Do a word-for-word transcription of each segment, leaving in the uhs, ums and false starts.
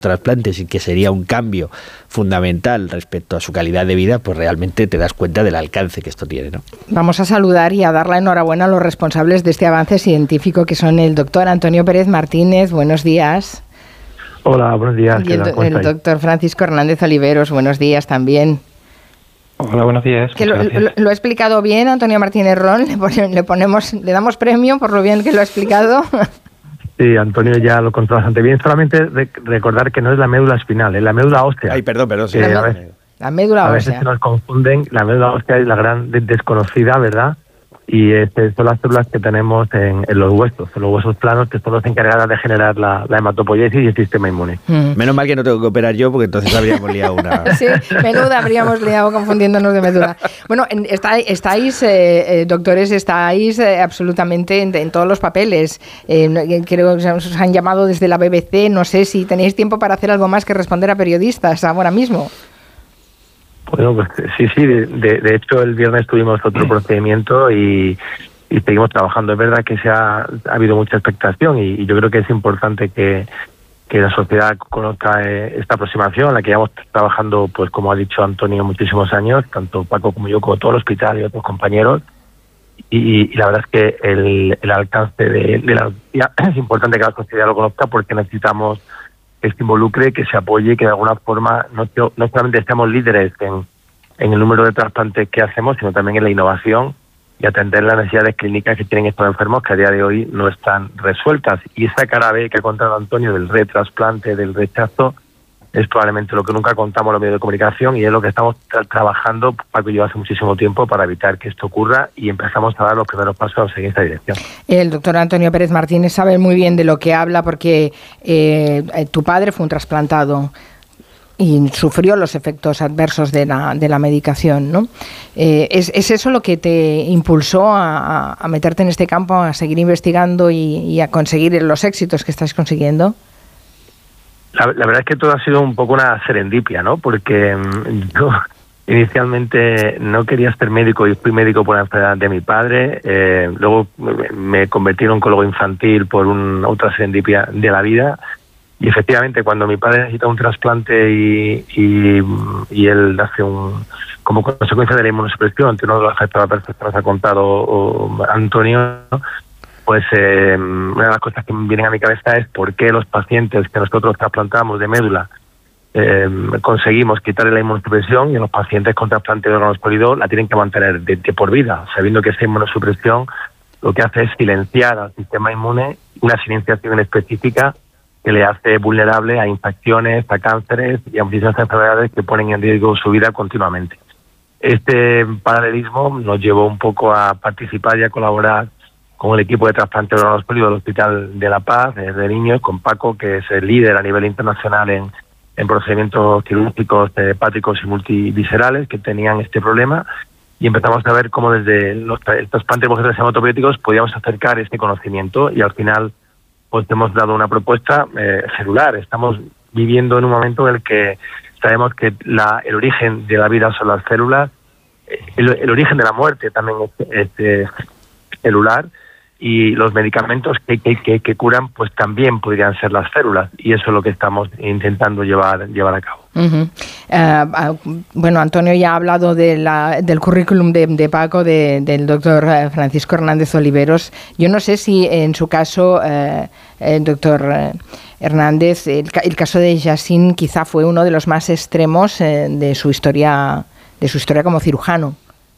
trasplantes y que sería un cambio fundamental respecto a su calidad de vida, pues realmente te das cuenta del alcance que esto tiene, ¿no? Vamos a saludar y a dar la enhorabuena a los responsables de este avance científico, que son el doctor Antonio Pérez Martínez. Buenos días. Hola, buenos días. Y el, do- el doctor Francisco Hernández Oliveros. Buenos días también. Hola, buenos días. Que lo, lo, lo ha explicado bien Antonio Martínez Ron. Le, pone, le ponemos, le damos premio por lo bien que lo ha explicado. Sí, Antonio ya lo contó bastante bien. Solamente de, recordar que no es la médula espinal, es la médula ósea. Ay, perdón, perdón. Sí, que la, a veces, la médula a ósea. A veces se nos confunden. La médula ósea es la gran desconocida, ¿verdad? Y este, son las células que tenemos en, en los huesos, en los huesos planos, que son las encargadas de generar la, la hematopoiesis y el sistema inmune. Mm. Menos mal que no tengo que operar yo, porque entonces habríamos liado una... Sí, menuda habríamos liado confundiéndonos de médula. Bueno, está, estáis, eh, doctores, estáis eh, absolutamente en, en todos los papeles. Eh, creo que os han llamado desde la B B C. No sé si tenéis tiempo para hacer algo más que responder a periodistas ahora mismo. Bueno, pues sí, sí, de, de, de hecho el viernes tuvimos otro procedimiento y, y seguimos trabajando. Es verdad que se ha, ha habido mucha expectación y, y yo creo que es importante que, que la sociedad conozca eh, esta aproximación, en la que llevamos trabajando, pues como ha dicho Antonio, muchísimos años, tanto Paco como yo, como todo el hospital y otros compañeros. Y, y la verdad es que el, el alcance de, de la noticia es importante que la sociedad lo conozca, porque necesitamos que se involucre, que se apoye, que de alguna forma no, no solamente seamos líderes en, en el número de trasplantes que hacemos, sino también en la innovación y atender las necesidades clínicas que tienen estos enfermos, que a día de hoy no están resueltas. Y esa cara B que ha contado Antonio del retrasplante, del rechazo, es probablemente lo que nunca contamos en los medios de comunicación, y es lo que estamos tra- trabajando, Paco y yo, hace muchísimo tiempo para evitar que esto ocurra, y empezamos a dar los primeros pasos en esta dirección. El doctor Antonio Pérez Martínez sabe muy bien de lo que habla, porque eh, tu padre fue un trasplantado y sufrió los efectos adversos de la, de la medicación, ¿no? Eh, ¿es, ¿Es eso lo que te impulsó a, a meterte en este campo, a seguir investigando y, y a conseguir los éxitos que estás consiguiendo? La, la verdad es que todo ha sido un poco una serendipia, ¿no? Porque mmm, yo inicialmente no quería ser médico y fui médico por la enfermedad de mi padre. Eh, luego me convertí en oncólogo infantil por una otra serendipia de la vida. Y efectivamente, cuando mi padre necesita un trasplante y, y, y él hace un... como consecuencia de la inmunosupresión, que uno de los efectos adversos que nos ha contado o, Antonio, ¿no? Pues eh, una de las cosas que me vienen a mi cabeza es por qué los pacientes que nosotros trasplantamos de médula eh, conseguimos quitarle la inmunosupresión, y en los pacientes con trasplante de órganos sólidos la tienen que mantener de, de por vida, sabiendo que esa inmunosupresión lo que hace es silenciar al sistema inmune, una silenciación específica que le hace vulnerable a infecciones, a cánceres y a muchísimas enfermedades que ponen en riesgo su vida continuamente. Este paralelismo nos llevó un poco a participar y a colaborar con el equipo de trasplante de órganos sólidos del Hospital de la Paz de, de Niños, con Paco, que es el líder a nivel internacional en, en procedimientos quirúrgicos hepáticos y multiviscerales que tenían este problema, y empezamos a ver cómo desde los el trasplante de hematopoieticos podíamos acercar este conocimiento, y al final pues hemos dado una propuesta eh, celular. Estamos viviendo en un momento en el que sabemos que la, el origen de la vida son las células, el, el origen de la muerte también es, es eh, celular, y los medicamentos que, que, que, que curan pues también podrían ser las células, y eso es lo que estamos intentando llevar llevar a cabo. Uh-huh. Uh, bueno, Antonio ya ha hablado de la, del currículum de, de Paco, de, del doctor Francisco Hernández Oliveros. Yo no sé si en su caso, uh, el doctor Hernández, el, el caso de Yassin quizá fue uno de los más extremos eh, de su historia, de su historia como cirujano.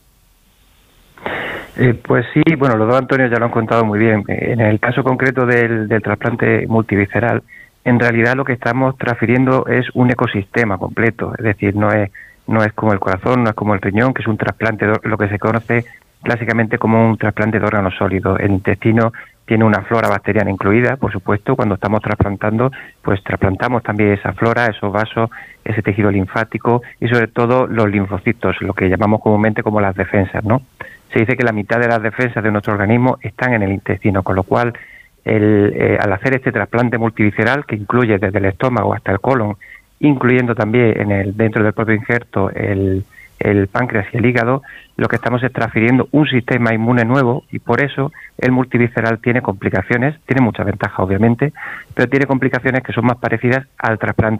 Eh, pues sí, bueno, los dos Antonio ya lo han contado muy bien. En el caso concreto del, del trasplante multivisceral, en realidad lo que estamos transfiriendo es un ecosistema completo, es decir, no es no es como el corazón, no es como el riñón, que es un trasplante, de, lo que se conoce clásicamente como un trasplante de órganos sólidos. El intestino tiene una flora bacteriana incluida, por supuesto. Cuando estamos trasplantando, pues trasplantamos también esa flora, esos vasos, ese tejido linfático y sobre todo los linfocitos, lo que llamamos comúnmente como las defensas, ¿no? Se dice que la mitad de las defensas de nuestro organismo están en el intestino, con lo cual el, eh, al hacer este trasplante multivisceral, que incluye desde el estómago hasta el colon, incluyendo también en el dentro del propio injerto el, el páncreas y el hígado, lo que estamos es transfiriendo un sistema inmune nuevo, y por eso el multivisceral tiene complicaciones, tiene muchas ventajas obviamente, pero tiene complicaciones que son más parecidas al trasplante